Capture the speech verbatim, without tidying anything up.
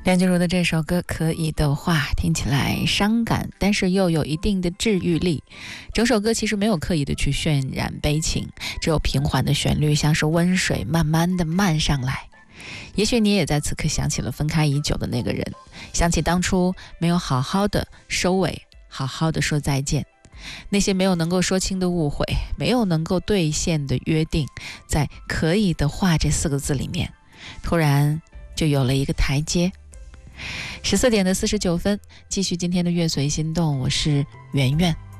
梁静茹的这首歌《可以的话》听起来伤感，但是又有一定的治愈力。整首歌其实没有刻意的去渲染悲情，只有平缓的旋律像是温水慢慢的漫上来。也许你也在此刻想起了分开已久的那个人，想起当初没有好好的收尾，好好的说再见，那些没有能够说清的误会，没有能够兑现的约定，在可以的话这四个字里面突然就有了一个台阶。十四点的四十九分，继续今天的乐随心动，我是圆圆。